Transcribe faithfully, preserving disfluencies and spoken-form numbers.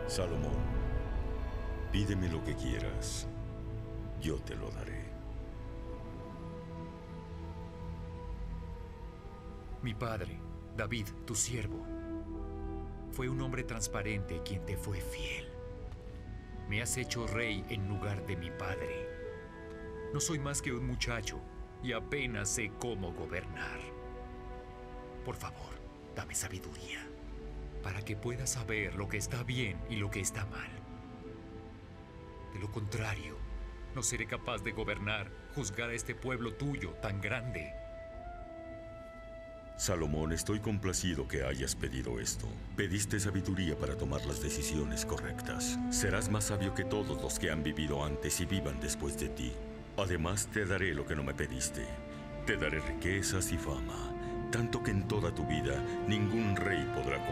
Salomón, pídeme lo que quieras. Yo te lo daré. Mi padre, David, tu siervo, fue un hombre transparente quien te fue fiel. Me has hecho rey en lugar de mi padre. No soy más que un muchacho y apenas sé cómo gobernar. Por favor, dame sabiduría para que pueda saber lo que está bien y lo que está mal. De lo contrario, no seré capaz de gobernar, juzgar a este pueblo tuyo tan grande. Salomón, estoy complacido que hayas pedido esto. Pediste sabiduría para tomar las decisiones correctas. Serás más sabio que todos los que han vivido antes y vivan después de ti. Además, te daré lo que no me pediste. Te daré riquezas y fama, tanto que en toda tu vida ningún rey podrá